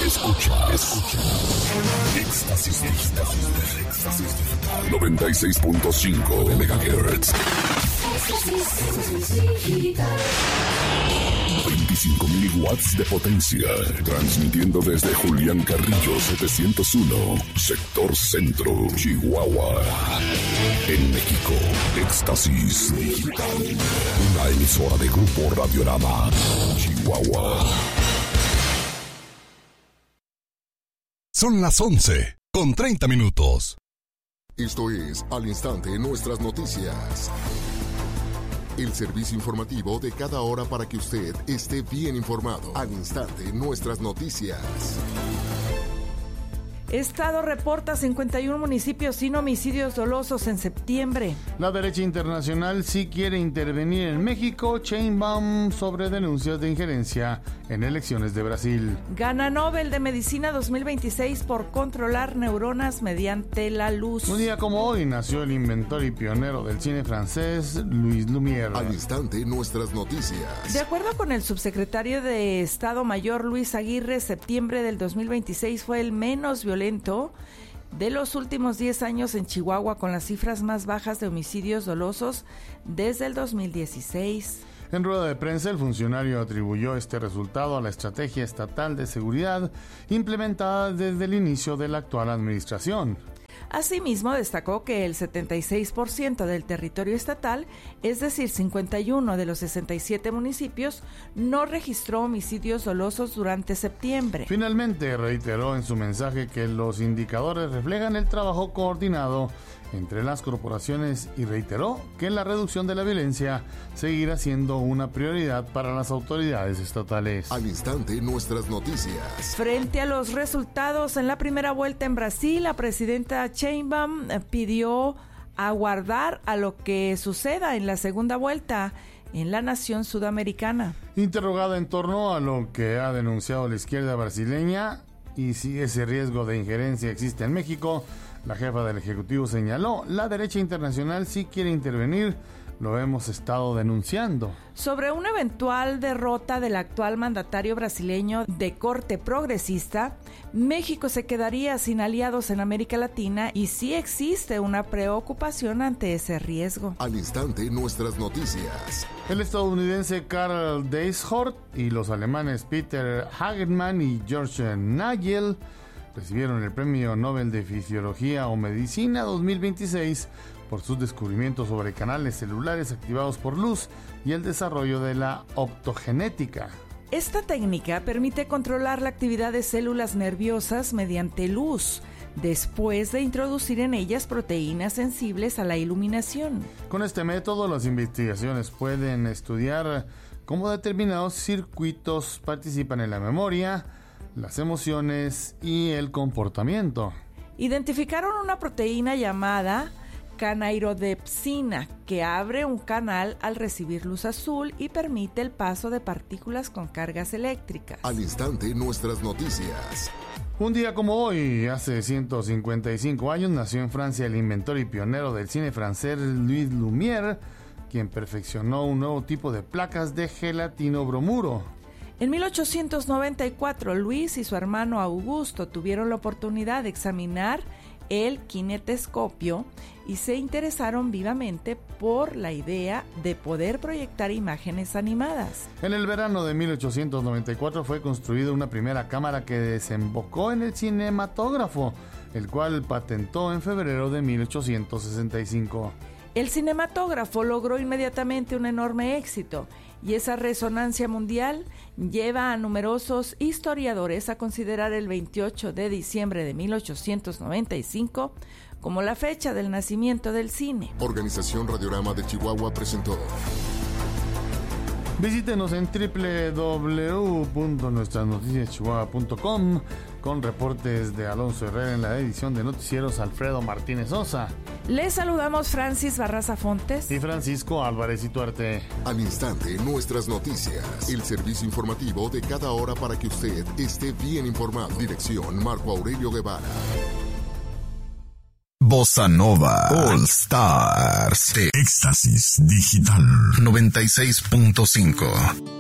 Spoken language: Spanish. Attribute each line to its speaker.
Speaker 1: Escucha. Éxtasis Digital. 96.5 de MHz. 25.000 watts de potencia. Transmitiendo desde Julián Carrillo 701, sector centro, Chihuahua. En México, Éxtasis Digital. Una emisora de Grupo Radiorama, Chihuahua.
Speaker 2: Son las 11:30.
Speaker 3: Esto es Al Instante Nuestras Noticias. El servicio informativo de cada hora para que usted esté bien informado. Al Instante Nuestras Noticias.
Speaker 4: Estado reporta 51 municipios sin homicidios dolosos en septiembre.
Speaker 5: La derecha internacional sí quiere intervenir en México. Sheinbaum sobre denuncias de injerencia en elecciones de Brasil.
Speaker 4: Gana Nobel de Medicina 2026 por controlar neuronas mediante la luz.
Speaker 5: Un día como hoy nació el inventor y pionero del cine francés, Louis Lumière.
Speaker 3: Al Instante Nuestras Noticias.
Speaker 4: De acuerdo con el subsecretario de Estado Mayor Luis Aguirre, septiembre del 2026 fue el menos violento de los últimos 10 años en Chihuahua, con las cifras más bajas de homicidios dolosos desde el 2016.
Speaker 5: En rueda de prensa, el funcionario atribuyó este resultado a la estrategia estatal de seguridad implementada desde el inicio de la actual administración.
Speaker 4: Asimismo, destacó que el 76% del territorio estatal, es decir, 51 de los 67 municipios, no registró homicidios dolosos durante septiembre.
Speaker 5: Finalmente, reiteró en su mensaje que los indicadores reflejan el trabajo coordinado entre las corporaciones y reiteró que la reducción de la violencia seguirá siendo una prioridad para las autoridades estatales.
Speaker 3: Al Instante Nuestras Noticias.
Speaker 4: Frente a los resultados en la primera vuelta en Brasil, la presidenta Sheinbaum pidió aguardar a lo que suceda en la segunda vuelta en la nación sudamericana.
Speaker 5: Interrogada en torno a lo que ha denunciado la izquierda brasileña y si ese riesgo de injerencia existe en México, la jefa del Ejecutivo señaló: la derecha internacional sí quiere intervenir, lo hemos estado denunciando.
Speaker 4: Sobre una eventual derrota del actual mandatario brasileño de corte progresista, México se quedaría sin aliados en América Latina y sí existe una preocupación ante ese riesgo.
Speaker 3: Al Instante Nuestras Noticias.
Speaker 5: El estadounidense Karl Deishort y los alemanes Peter Hagemann y George Nagel recibieron el Premio Nobel de Fisiología o Medicina 2026 por sus descubrimientos sobre canales celulares activados por luz y el desarrollo de la optogenética.
Speaker 4: Esta técnica permite controlar la actividad de células nerviosas mediante luz, después de introducir en ellas proteínas sensibles a la iluminación.
Speaker 5: Con este método, las investigaciones pueden estudiar cómo determinados circuitos participan en la memoria, las emociones y el comportamiento.
Speaker 4: Identificaron una proteína llamada canairodepsina que abre un canal al recibir luz azul y permite el paso de partículas con cargas eléctricas.
Speaker 3: Al Instante Nuestras Noticias.
Speaker 5: Un día como hoy, hace 155 años, nació en Francia el inventor y pionero del cine francés Louis Lumière, quien perfeccionó un nuevo tipo de placas de gelatino bromuro.
Speaker 4: En 1894, Luis y su hermano Augusto tuvieron la oportunidad de examinar el kinetoscopio y se interesaron vivamente por la idea de poder proyectar imágenes animadas.
Speaker 5: En el verano de 1894 fue construida una primera cámara que desembocó en el cinematógrafo, el cual patentó en febrero de 1865.
Speaker 4: El cinematógrafo logró inmediatamente un enorme éxito y esa resonancia mundial lleva a numerosos historiadores a considerar el 28 de diciembre de 1895 como la fecha del nacimiento del cine.
Speaker 3: Organización Radiorama de Chihuahua presentó.
Speaker 5: Visítenos en www.nuestrasnoticiaschihuahua.com con reportes de Alonso Herrera en la edición de noticieros Alfredo Martínez Sosa.
Speaker 4: Les saludamos Francis Barraza Fontes
Speaker 5: y Francisco Álvarez Ituarte.
Speaker 3: Al Instante Nuestras Noticias, el servicio informativo de cada hora para que usted esté bien informado. Dirección Marco Aurelio Guevara.
Speaker 2: Bossa Nova All Stars de Éxtasis Digital 96.5.